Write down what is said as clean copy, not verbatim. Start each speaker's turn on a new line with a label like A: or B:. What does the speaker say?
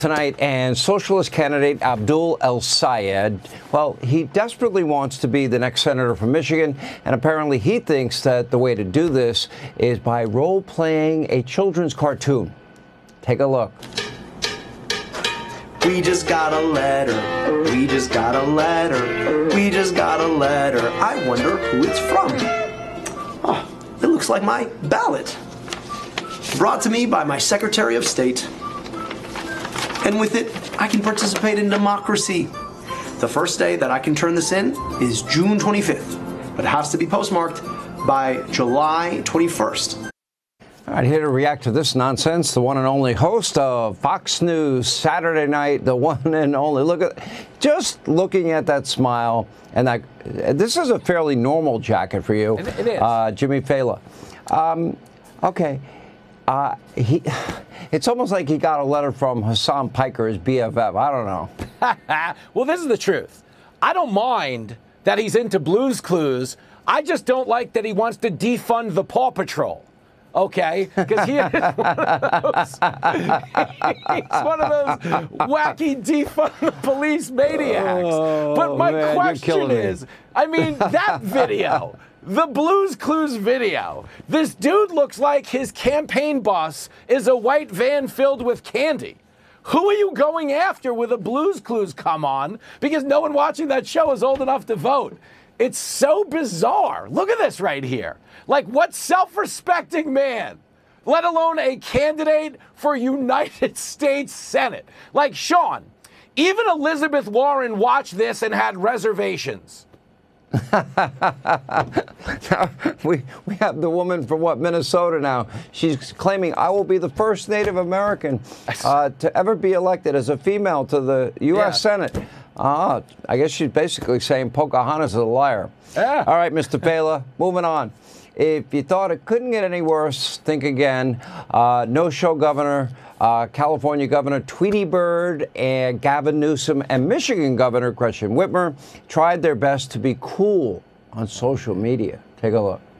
A: Tonight, and socialist candidate Abdul El-Sayed, well, he desperately wants to be the next senator from Michigan, and apparently he thinks that the way to do this is by role-playing a children's cartoon. Take a look.
B: We just got a letter. We just got a letter. We just got a letter. I wonder who it's from. Oh, it looks like my ballot. Brought to me by my Secretary of State. And with it, I can participate in democracy. The first day that I can turn this in is June 25th, but it has to be postmarked by July 21st.
A: All right, here to react to this nonsense, the one and only host of Fox News Saturday Night, the one and only. Just looking at that smile, and this is a fairly normal jacket for you.
C: It is.
A: Jimmy Fallon. Okay. It's almost like he got a letter from Hassan Piker, his BFF. I don't know.
C: Well, this is the truth. I don't mind that he's into Blue's Clues. I just don't like that he wants to defund the Paw Patrol. Okay, because he is one of those. He's one of those wacky defund the police maniacs. But my question is, I mean, that video. The Blue's Clues video. This dude looks like his campaign bus is a white van filled with candy. Who are you going after with a Blue's Clues come on? Because no one watching that show is old enough to vote. It's so bizarre. Look at this right here. Like, what self-respecting man, let alone a candidate for United States Senate? Like, Sean, even Elizabeth Warren watched this and had reservations.
A: we have the woman from Minnesota now. She's claiming I will be the first Native American to ever be elected as a female to the U.S. Senate. I guess she's basically saying Pocahontas is a liar.
C: Yeah.
A: All right, Mr. Baylor, moving on. If you thought it couldn't get any worse, think again. No-show governor, California Governor Tweety Bird and Gavin Newsom and Michigan Governor Gretchen Whitmer tried their best to be cool on social media. Take a look.